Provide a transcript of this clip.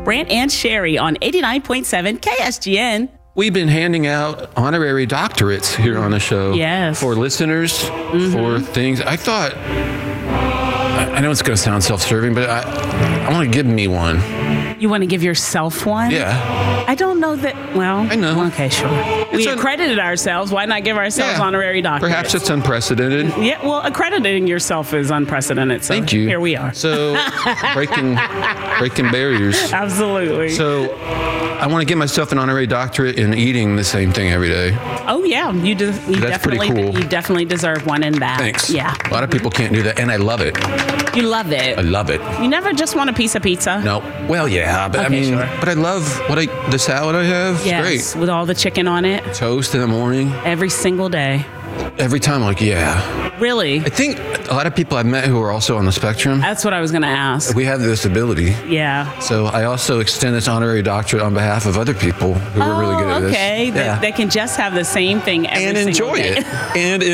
Brant and Sherry on 89.7 KSGN. We've been handing out honorary doctorates here on the show. Yes. For listeners, for things. I thought, I know it's going to sound self-serving, but I want to give me one. You want to give yourself one? Yeah. I don't know that. Well, I know. Okay, sure. We accredited ourselves. Why not give ourselves honorary doctorates? Perhaps it's unprecedented. Yeah, well, accrediting yourself is unprecedented. So Thank you. Here we are. So breaking barriers. Absolutely. So I want to give myself an honorary doctorate in eating the same thing every day. Oh yeah, you That's pretty cool. You definitely deserve one in that. Thanks. Yeah. A lot of people can't do that, and I love it. You love it. I love it. You never just want a piece of pizza. No. Well, yeah, but Okay, sure. but I love the salad I have. It's Yes, great. with all the chicken on it. Toast in the morning. Every single day. Every time, like, yeah. Really? I think a lot of people I've met who are also on the spectrum, That's what I was going to ask. we have this ability. Yeah. So I also extend this honorary doctorate on behalf of other people who are really good at this. Okay. Yeah. They can just have the same thing every And single enjoy day. it. And